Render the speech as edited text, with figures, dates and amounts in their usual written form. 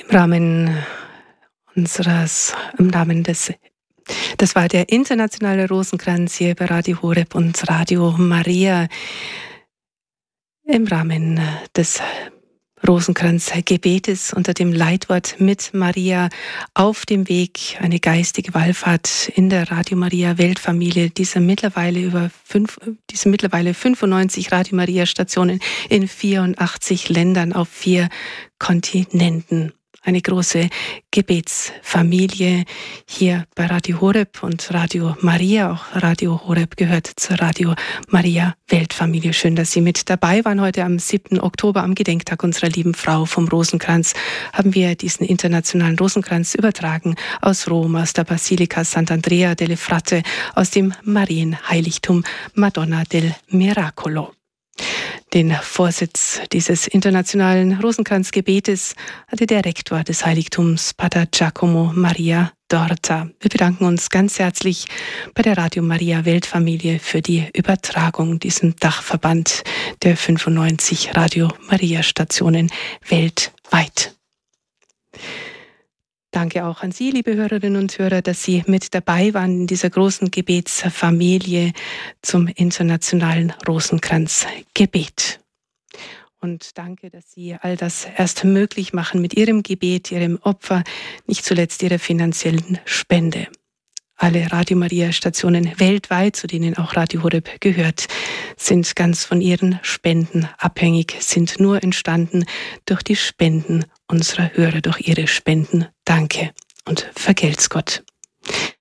Das war der internationale Rosenkranz hier bei Radio Horeb und Radio Maria im Rahmen des Rosenkranzgebetes unter dem Leitwort mit Maria auf dem Weg, eine geistige Wallfahrt in der Radio Maria Weltfamilie, diese mittlerweile 95 Radio Maria Stationen in 84 Ländern auf 4 Kontinenten. Eine große Gebetsfamilie hier bei Radio Horeb und Radio Maria. Auch Radio Horeb gehört zur Radio Maria Weltfamilie. Schön, dass Sie mit dabei waren. Heute am 7. Oktober, am Gedenktag unserer lieben Frau vom Rosenkranz, haben wir diesen internationalen Rosenkranz übertragen aus Rom, aus der Basilika Sant'Andrea delle Fratte, aus dem Marienheiligtum Madonna del Miracolo. Den Vorsitz dieses internationalen Rosenkranzgebetes hatte der Rektor des Heiligtums, Pater Giacomo Maria Dorta. Wir bedanken uns ganz herzlich bei der Radio Maria Weltfamilie für die Übertragung, diesem Dachverband der 95 Radio Maria Stationen weltweit. Danke auch an Sie, liebe Hörerinnen und Hörer, dass Sie mit dabei waren in dieser großen Gebetsfamilie zum internationalen Rosenkranzgebet. Und danke, dass Sie all das erst möglich machen mit Ihrem Gebet, Ihrem Opfer, nicht zuletzt Ihrer finanziellen Spende. Alle Radio Maria Stationen weltweit, zu denen auch Radio Horeb gehört, sind ganz von Ihren Spenden abhängig, sind nur entstanden durch die Spenden unserer Hörer, durch Ihre Spenden. Danke und vergelt's Gott.